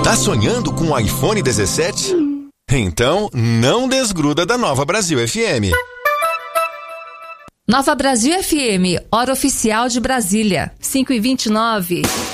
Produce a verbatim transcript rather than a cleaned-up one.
Tá sonhando com o iPhone dezessete? Então, não desgruda da Nova Brasil F M. Nova Brasil F M, hora oficial de Brasília, cinco e vinte e nove.